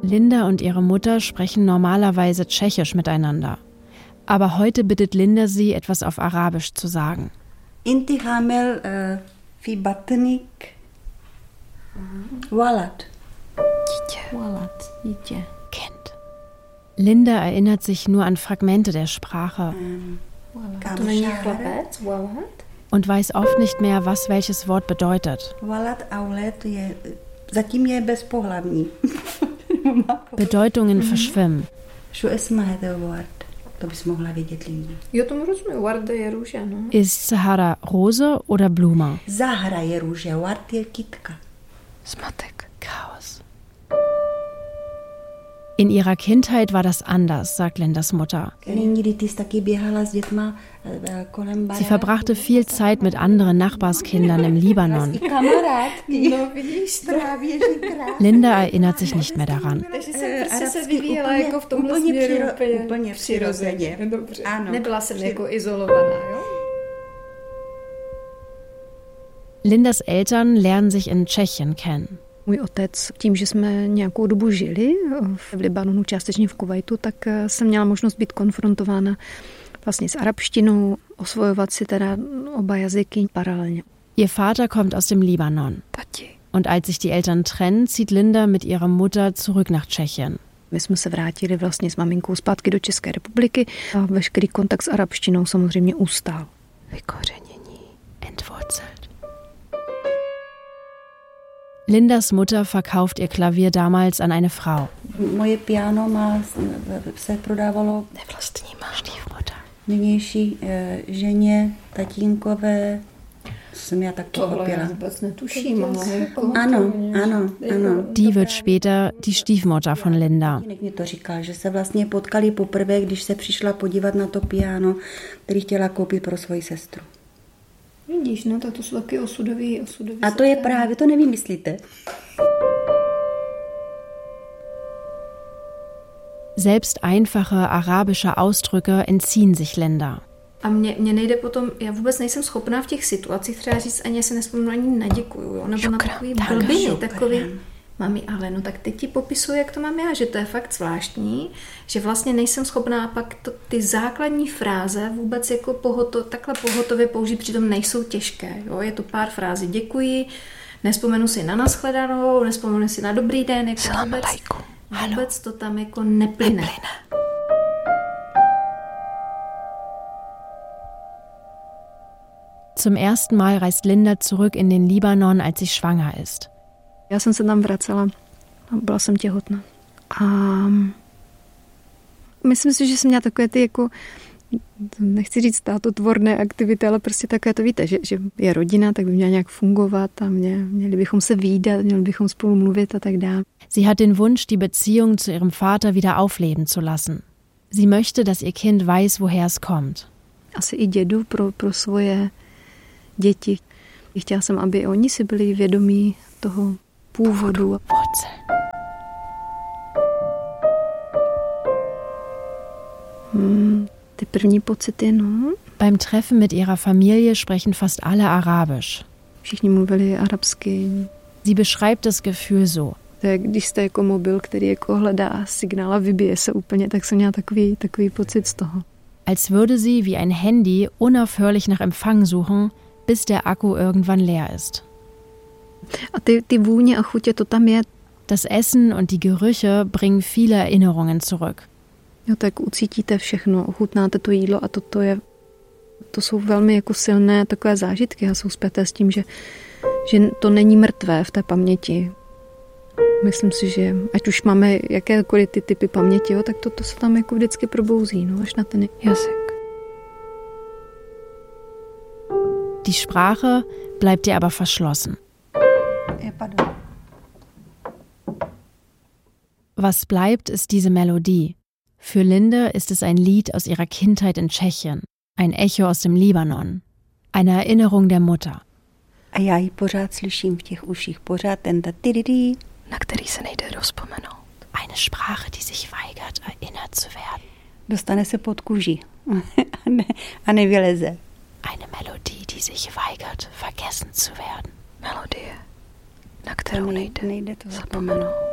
Linda und ihre Mutter sprechen normalerweise Tschechisch miteinander. Aber heute bittet Linda sie, etwas auf Arabisch zu sagen. Inti hamel fi batnik walat. Kind. Linda erinnert sich nur an Fragmente der Sprache und weiß oft nicht mehr, was welches Wort bedeutet. Bedeutungen verschwimmen. Ist Sahara Rose oder Blume? Chaos. In ihrer Kindheit war das anders, sagt Lindas Mutter. Sie verbrachte viel Zeit mit anderen Nachbarskindern im Libanon. Linda erinnert sich nicht mehr daran. Lindas Eltern lernen sich in Tschechien kennen. Můj otec, tím, že jsme nějakou dobu žili v Libanonu, částečně v Kuvajtu, tak jsem měla možnost být konfrontována vlastně s arabštinou, osvojovat si teda oba jazyky paralelně. Ihr Vater kommt aus dem Libanon. Und als sich die Eltern trennen, zieht Linda mit ihrer Mutter zurück nach Tschechien. My jsme se vrátili vlastně s maminkou zpátky do České republiky a veškerý kontakt s arabštinou samozřejmě ustál. Vykořenění, entwurzelt. Lindas Mutter verkauft ihr Klavier damals an eine Frau. Moje piano se prodávalo Stiefmutter. nynější ženě, tatínkové. Jsem já tak pochopila. Ano. Die wird später die Stiefmutter von Linda. Mě to říkal, že se vlastně potkali poprvé, když se přišla podívat na to piano, který chtěla koupit pro svoji sestru. Vidíš, no, to jsou taky osudový. A to je právě, to nevymyslíte. Selbst einfache arabische Ausdrücke entziehen sich Linda. A mě nejde potom, já vůbec nejsem schopná v těch situacích třeba říct, ani se nespomenu ani na děkuju, jo? Nebo na takový blbiny, takový, mami, ale no tak teď ti popisuju, jak to mám já, že to je fakt zvláštní, že vlastně nejsem schopná pak ty základní fráze vůbec jako takhle pohotově použít, přitom nejsou těžké, jo? Je to pár frází, děkuji, nespomenu si na nashledanou, nespomenu si na dobrý den, jako vůbec to tam jako neplyne. Zum ersten Mal reist Linda zurück in den Libanon, als sie schwanger ist. Já jsem se tam vracela a byla jsem těhotná. A myslím si, že jsem měla takové ty jako, nechci říct státotvorné aktivity, ale prostě takové to víte, že je rodina, tak by měla nějak fungovat a měli bychom se vídat, měli bychom spolu mluvit a tak dále. Sie hat den Wunsch, die Beziehung zu ihrem Vater wieder aufleben zu lassen. Sie möchte, dass ihr Kind weiß, woher es kommt. Asi i dědu pro svoje děti. Chtěla jsem, aby oni si byli vědomí toho původu. Wurzel. Ty první pocity, no. Beim Treffen mit ihrer Familie sprechen fast alle Arabisch. Všichni mluvili arabsky. Sie beschreibt das Gefühl so. Když jste jako mobil, který jako hledá signál a vybije se úplně, tak jsem měla takový pocit z toho. Als würde sie wie ein Handy unaufhörlich nach Empfang suchen, bis der Akku irgendwann leer ist. A ty vůně a chutě, to tam je. Das Essen und die Gerüche bringen viele Erinnerungen zurück. Jo, tak ucítíte všechno, ochutnáte to jídlo a to jsou velmi jako silné takové zážitky a jsou zpěté s tím, že to není mrtvé v té paměti. Myslím si, že ať už máme jakékoliv ty typy paměti, jo, tak to se tam jako vždycky probouzí, no, až na ten jazyk. Die Sprache bleibt ihr aber verschlossen. Was bleibt, ist diese Melodie. Für Linda ist es ein Lied aus ihrer Kindheit in Tschechien, ein Echo aus dem Libanon, eine Erinnerung der Mutter. A já ji pořád slyším v těch uších, pořád ten tatididí, na který se nejde rozpomenout. Eine Sprache, die sich weigert, erinnert zu werden. Dostane se pod kůži a nevyleze. Eine Melodie, die sich weigert, vergessen zu werden. Melodie, na kterou nejde to zapomenout.